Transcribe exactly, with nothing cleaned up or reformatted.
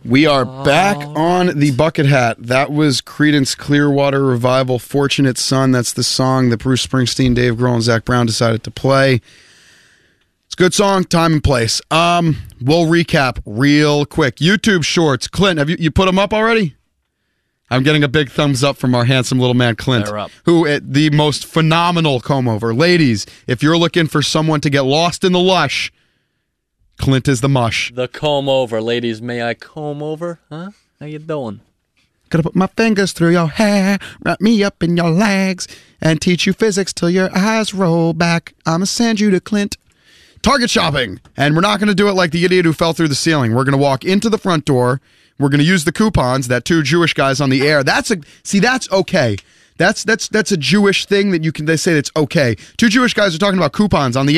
We are back on the bucket hat. That was Creedence Clearwater Revival, Fortunate Son. That's the song that Bruce Springsteen, Dave Grohl, and Zach Brown decided to play. It's a good song, time and place. Um, we'll recap real quick. YouTube Shorts. Clint, have you, you put them up already? I'm getting a big thumbs up from our handsome little man, Clint, who at the most phenomenal comb-over. Ladies, if you're looking for someone to get lost in the lush, Clint is the mush. The comb over. Ladies, may I comb over? Huh? How you doing? Gonna put my fingers through your hair, wrap me up in your legs, and teach you physics till your eyes roll back. I'ma send you to Clint. Target shopping. And we're not going to do it like the idiot who fell through the ceiling. We're going to walk into the front door. We're going to use the coupons that two Jewish guys on the air. That's a see, that's okay. That's that's that's a Jewish thing that you can they say that's okay. Two Jewish guys are talking about coupons on the